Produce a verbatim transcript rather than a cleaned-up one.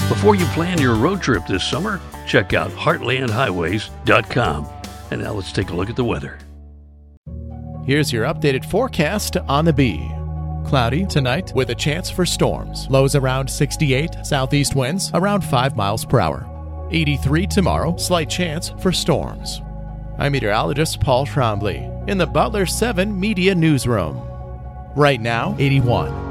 Before you plan your road trip this summer, check out heartland highways dot com. And now let's take a look at the weather. Here's your updated forecast on the Bee. Cloudy tonight with a chance for storms. Lows around sixty-eight, southeast winds around five miles per hour. eighty-three tomorrow, slight chance for storms. I'm meteorologist Paul Trombley in the Butler seven Media Newsroom. Right now, eighty-one.